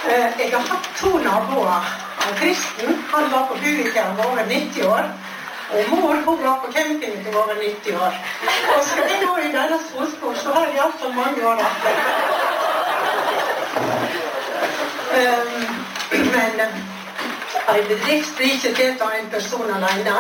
Jeg har hatt 2 naboer. Kristen, han var på Buviken over 90 år. Og mor, hun var på camping til over 90 år. Og skal jeg gå i deres fotspor, så har jeg i hvert fall mange år etter. Men en bedrift blir ikke til av en person alene.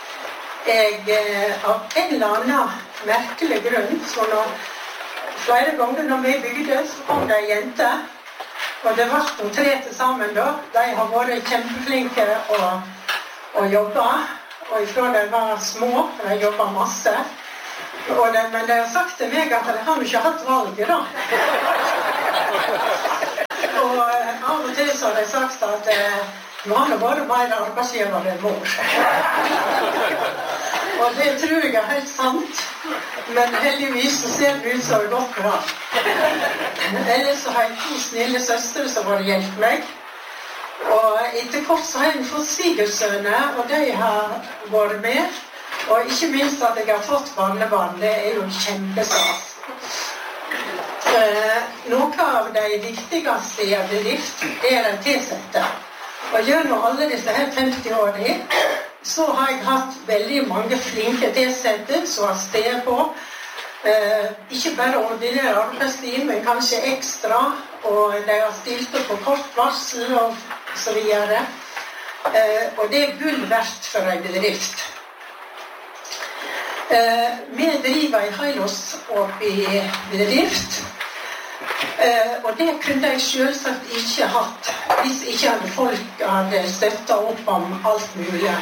Av en eller annen merkelig grunn, så flere ganger når vi bygde, så kom det en jente, og det var de 3 til sammen da. De har vært kjempeflinke å jobbe, og ifra de var små, de jobbet masse. Men de har sagt til meg at de har ikke hatt valget da. Og av og til så har de sagt at man har bare mer arbeidsgiver enn mor. Og det tror jeg helt sant, men heldigvis så ser det ut som det godt bra. Ellers så har jeg 2 snille søstre som har hjulpet meg. Og etter kort så har jeg fått svigersønner, og de har vært med. Og ikke minst at jeg har fått barnebarn, det jo kjempestas. Noe av de viktigste i bedrift de tilsette. Og gjennom alle disse her 50 årene, så har jeg hatt veldig mange flinke tilsette som har sted på. Ikke bare ordinær arbeidstid, men kanskje ekstra. Og de har stilt opp på kort varsel og så videre. Og det gull verdt for en bedrift. Vi driver i Heilos opp i bedrift. Og det kunne jeg selvsagt ikke hatt hvis ikke folk hadde støttet opp om alt mulig.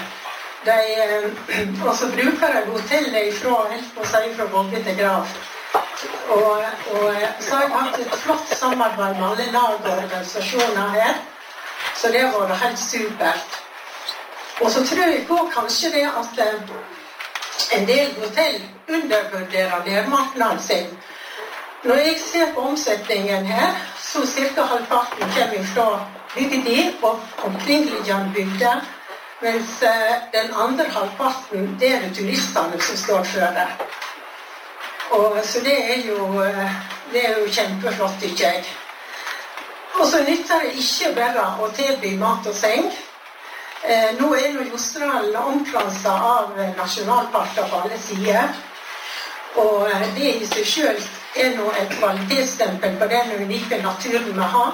Og så bruker jeg hotellet fra vogge til grav. Og så har jeg hatt et flott samarbeid med alle lag og organisasjoner her. Så det har vært helt supert. Og så tror jeg også kanskje det at en del hotell undervurderer nærmarknaden sin. Når jeg ser på omsetningen her, så cirka halvparten kommer fra bygdene og omkringliggende bygder, mens den andre halvparten, det det turistene som står for det. Så det jo kjempeflott, ikke jeg. Og så nytter det ikke bare å tilby mat og seng. Nå Jostedalen omkranset av nasjonalparker på alle sider. Og det i seg selv nå et kvalitetsstempel på den unike naturen vi har.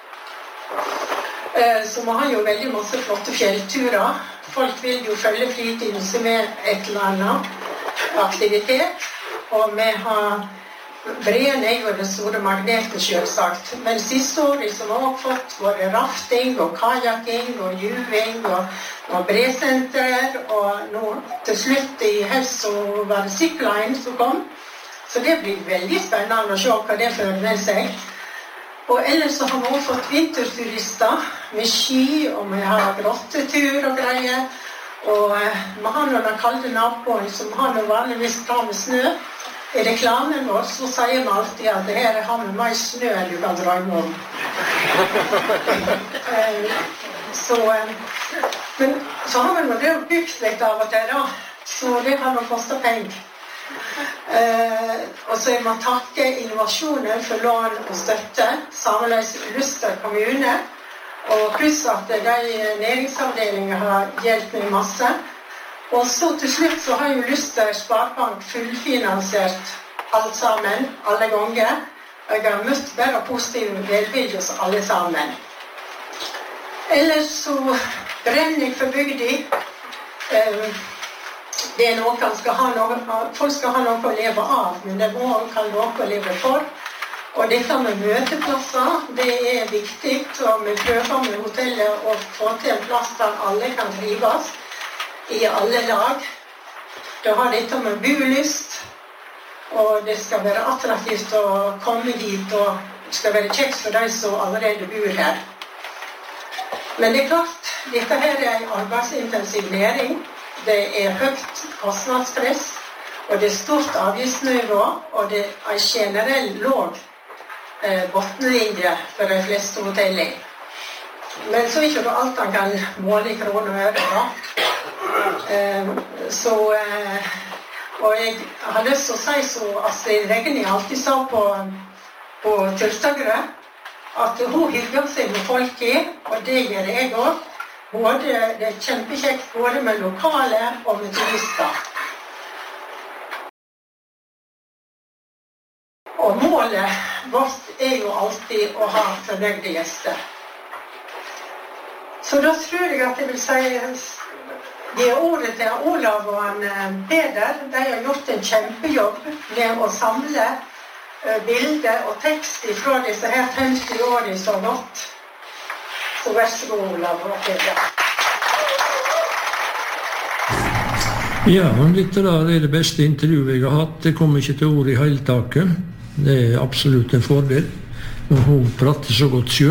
Så vi har jo veldig masse flotte fjellturer. Folk vil jo følge fritiden som et eller annet aktivitet. Og vi har Breen jo det store magnetet selvsagt. Men siste året så har vi også fått både rafting og kajaking og juving og bresenter. Og nå til slutt i høst så var det Zipline som kom. Så det blir veldig spennende å se hva det fører med seg. Og ellers så har vi også fått vinterturister med ski, og vi har grottetur og greier. Og vi har noen kalde naboer som har noe vanligvis bra med snø. I reklamen vår så sier vi alltid at her har vi mer snø enn du kan drømme om. Men så har vi det bygd litt av og til da, så det har vi kostet penger. Og så må takke innovasjonen for lån og støtte, sammenleis Luster kommune, og pluss at de næringsavdelingene har hjulpet meg masse. Og så til slutt så har jo Luster Sparebank fullfinansiert alt sammen, alle ganger. Og jeg har møtt bare positive velvilje hos alle sammen. Ellers så brenner jeg for bygda. Det noe folk skal ha noe å leve av, men det må også ha noe å leve for. Og dette med møteplasser, det viktig, og vi prøver med hotellet å få til en plass der alle kan trives i alle lag. Da har dette med bolyst, og det skal være attraktivt å komme hit, og det skal være kjekt for de som allerede bor her. Men det klart, dette her en arbeidsintensiv næring. Det høyt kostnadspress, og det stort avgiftsnivå, og det en generell låg bottenlinje for de fleste hoteller. Men så ikke det alt han kan måle i kroner og øre da. Og jeg har lyst til å si så Astrid Regni alltid sa på Tørstagrø at hun hygger seg med folk i, og det gjør jeg også. Det kjempekjekt både med lokale og med turister. Og målet vårt jo alltid å ha fornøyde gjester. Så da tror jeg at jeg vil si det ordet til Olav og Peder. De har gjort en kjempejobb med å samle bilder og tekst fra disse her 50 årene så godt. Så vær så god, Olav og Peder. Ja, litt av det det beste intervjuet jeg har hatt. Det kom ikke til ord i hele taket. Det absolutt en fordel. Når hun prater så godt selv.